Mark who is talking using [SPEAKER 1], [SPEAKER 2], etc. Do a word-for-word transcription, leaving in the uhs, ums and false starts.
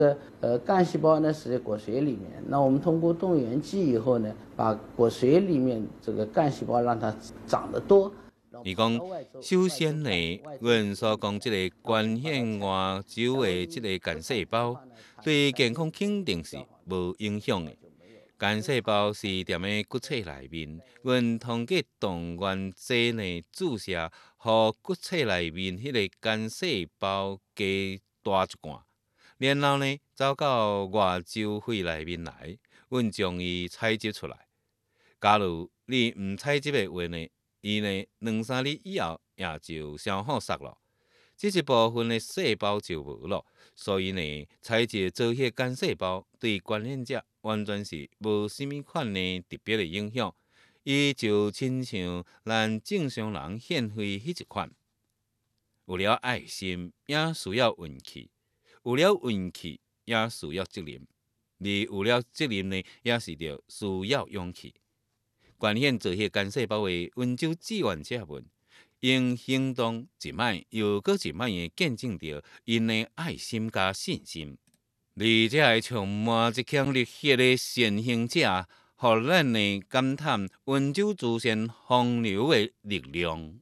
[SPEAKER 1] 呃，干细胞呢是在骨髓里面，那我们通过动员剂以后呢，把骨髓里面这个干细胞让它长得多。
[SPEAKER 2] 伊讲，首先呢，阮所讲即个关键外周的即个干细胞，对健康肯定是无影响的。干细胞是踮咧骨髓内面，阮通过动员剂呢注射，互骨髓内面迄个干细胞加大一罐，然后呢走到外周肺内面来，阮将伊采集出来。假如你毋采集的话呢，伊呢两三日以后也就消耗煞咯，这一部分的细胞就无咯。所以呢，采集做迄干细胞对观念者完全是无甚物款的特别的影响，伊就亲像咱正常人献血迄一款。有了爱心，也需要运气；有了运气，也需要责任；而有了责任呢，也是着需要勇气。捐献做迄干细胞的温州志愿者们，用行动一摆又搁一摆的见证着因的爱心加信心，而这会充满一腔热血的善行者，互咱呢感叹温州自然洪流的力量。